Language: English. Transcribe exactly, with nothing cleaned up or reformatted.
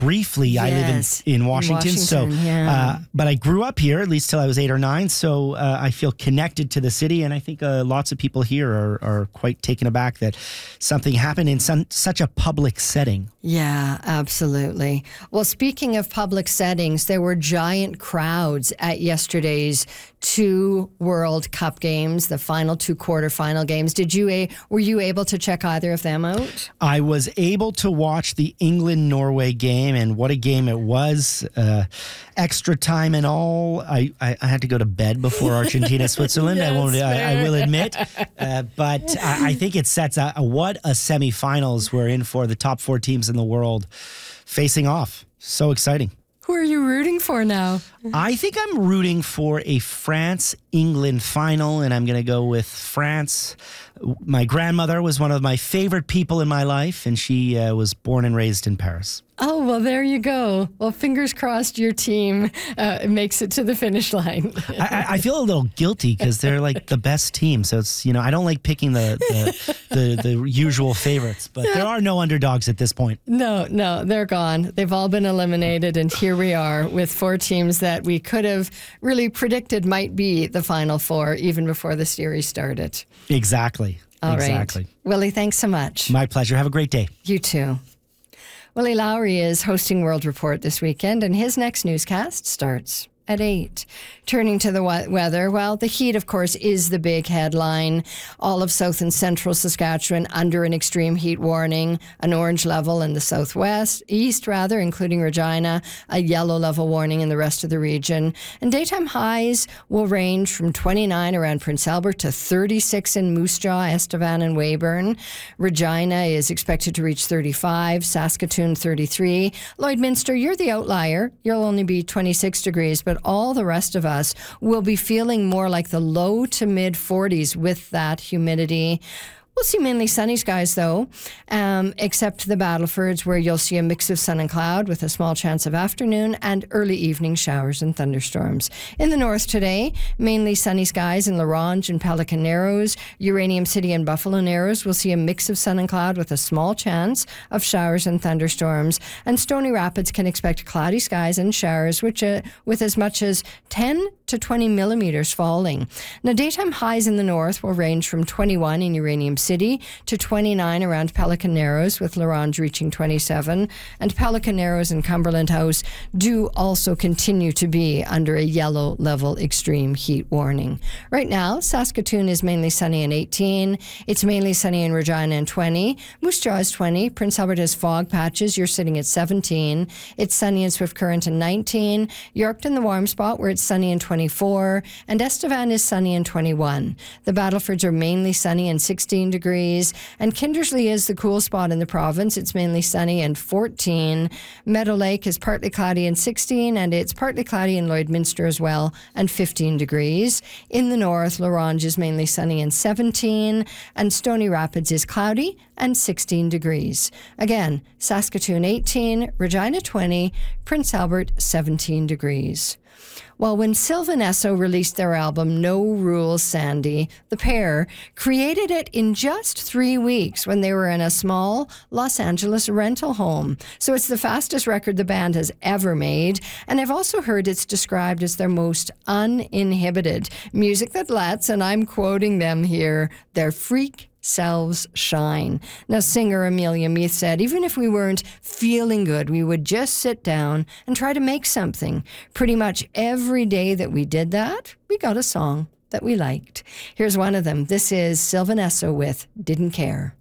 briefly. Yes, I live in, in Washington, in so Washington, yeah. uh, but I grew up here at least till I was eight or nine. So uh, I feel connected to the city, and I think uh, lots of people here are, are quite taken aback that something happened in some, such a public setting. Yeah, absolutely. Well, speaking of public settings, there were giant crowds at yesterday's two World Cup games, the final two quarterfinal games. Did you a were you able to check either of them out? I was able to watch the England-Norway game, and what a game it was. Uh, extra time and all. I, I, I had to go to bed before Argentina-Switzerland, Yes, I won't. I, I will fair. admit. Uh, but I, I think it sets a, a, what a semifinals we're in for, the top four teams in the world facing off. So exciting. Who are you rooting for now? I think I'm rooting for a France-England final, and I'm going to go with France. My grandmother was one of my favorite people in my life, and she uh, was born and raised in Paris. Oh, well, there you go. Well, fingers crossed your team uh, makes it to the finish line. I, I feel a little guilty because they're like the best team. So it's, you know, I don't like picking the the, the, the usual favorites, but there are no underdogs at this point. No, no, they're gone. They've all been eliminated, and here we are with four teams that we could have really predicted might be the Final Four even before the series started. Exactly. All exactly. right. Willie, thanks so much. My pleasure. Have a great day. You too. Willie Lowry is hosting World Report this weekend, and his next newscast starts at eight. Turning to the we- weather, well, the heat, of course, is the big headline. All of south and central Saskatchewan under an extreme heat warning, an orange level in the southwest, east rather, including Regina, a yellow level warning in the rest of the region. And daytime highs will range from twenty-nine around Prince Albert to thirty-six in Moose Jaw, Estevan, and Weyburn. Regina is expected to reach thirty-five, Saskatoon thirty-three. Lloydminster, you're the outlier. You'll only be twenty-six degrees, but all the rest of us will be feeling more like the low to mid forties with that humidity. We'll see mainly sunny skies, though, um, except the Battlefords, where you'll see a mix of sun and cloud with a small chance of afternoon and early evening showers and thunderstorms. In the north today, mainly sunny skies in La Ronge and Pelican Narrows. Uranium City and Buffalo Narrows will see a mix of sun and cloud with a small chance of showers and thunderstorms. And Stony Rapids can expect cloudy skies and showers, which uh, with as much as ten to twenty millimeters falling. Now, daytime highs in the north will range from twenty-one in Uranium City to twenty-nine around Pelican Narrows, with La Ronge reaching twenty-seven. And Pelican Narrows and Cumberland House do also continue to be under a yellow level extreme heat warning. Right now, Saskatoon is mainly sunny and eighteen. It's mainly sunny in Regina and twenty. Moose Jaw is twenty. Prince Albert has fog patches. You're sitting at seventeen. It's sunny in Swift Current and nineteen. Yorkton, the warm spot, where it's sunny and twenty-four. And Estevan is sunny and twenty-one. The Battlefords are mainly sunny and sixteen degrees. And Kindersley is the cool spot in the province. It's mainly sunny and fourteen. Meadow Lake is partly cloudy and sixteen, and it's partly cloudy in Lloydminster as well, and fifteen degrees. In the north, La Ronge is mainly sunny and seventeen, and Stony Rapids is cloudy and sixteen degrees. Again, Saskatoon eighteen, Regina twenty, Prince Albert seventeen degrees. Well, when Sylvan Esso released their album No Rules Sandy, the pair created it in just three weeks when they were in a small Los Angeles rental home. So it's the fastest record the band has ever made. And I've also heard it's described as their most uninhibited music that lets, and I'm quoting them here, their freak selves shine. Now, singer Amelia Meath said, even if we weren't feeling good, we would just sit down and try to make something. Pretty much every day that we did that, we got a song that we liked. Here's one of them. This is Sylvan Esso with Didn't Care.